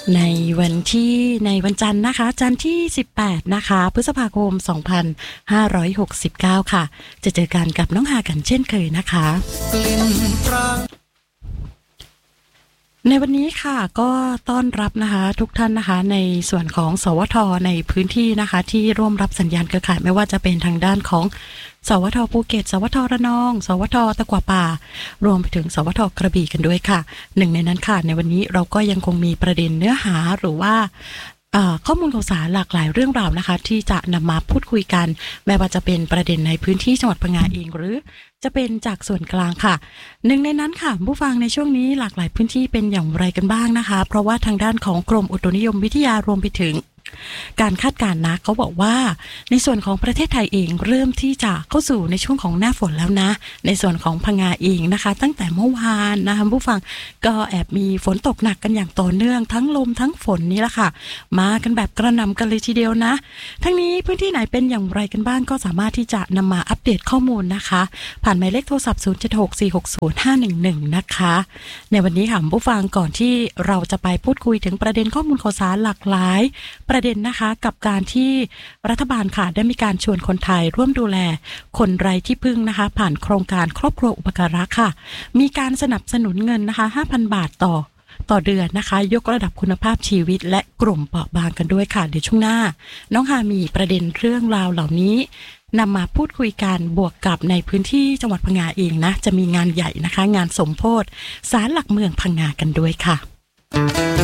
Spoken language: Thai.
ในวันจันทร์นะคะจันทร์ที่18นะคะพฤษภาคม2569ค่ะจะเจอกันกับน้องฮากันเช่นเคยนะคะในวันนี้ค่ะก็ต้อนรับนะคะทุกท่านนะคะในส่วนของสวทในพื้นที่นะคะที่ร่วมรับสัญญาณเครือข่ายไม่ว่าจะเป็นทางด้านของสวทภูเก็ตสวทระนองสวทตะกั่วป่ารวมไปถึงสวทกระบี่กันด้วยค่ะหนึ่งในนั้นค่ะในวันนี้เราก็ยังคงมีประเด็นเนื้อหาหรือว่าข้อมูลข่าวสารหลากหลายเรื่องราวนะคะที่จะนำมาพูดคุยกันแม้ว่าจะเป็นประเด็นในพื้นที่จังหวัดพังงาเองหรือจะเป็นจากส่วนกลางค่ะหนึ่งในนั้นค่ะผู้ฟังในช่วงนี้หลากหลายพื้นที่เป็นอย่างไรกันบ้างนะคะเพราะว่าทางด้านของกรมอุตุนิยมวิทยารวมไปถึงการคาดการณ์นะเขาบอกว่าในส่วนของประเทศไทยเองเริ่มที่จะเข้าสู่ในช่วงของหน้าฝนแล้วนะในส่วนของพังงาเองนะคะตั้งแต่เมื่อวานนะคะผู้ฟังก็แอบมีฝนตกหนักกันอย่างต่อเนื่องทั้งลมทั้งฝนนี่แหละค่ะมากันแบบกระหน่ำกันเลยทีเดียวนะทั้งนี้พื้นที่ไหนเป็นอย่างไรกันบ้างก็สามารถที่จะนำมาอัปเดตข้อมูลนะคะผ่านหมายเลขโทรศัพท์0764600511นะคะในวันนี้ค่ะผู้ฟังก่อนที่เราจะไปพูดคุยถึงประเด็นข้อมูลข่าวสารหลากหลายประเด็นนะคะกับการที่รัฐบาลค่ะได้มีการชวนคนไทยร่วมดูแลคนไร้ที่พึ่งนะคะผ่านโครงการครอบครัวอุปการะค่ะมีการสนับสนุนเงินนะคะ 5,000 บาทต่อเดือนนะคะยกระดับคุณภาพชีวิตและกลุ่มเปราะบางกันด้วยค่ะเดี๋ยวช่วงหน้าน้องฮามีประเด็นเรื่องราวเหล่านี้นำมาพูดคุยกันบวกกับในพื้นที่จังหวัดพังงาเองนะจะมีงานใหญ่นะคะงานสมโภชศาลหลักเมืองพังงากันด้วยค่ะ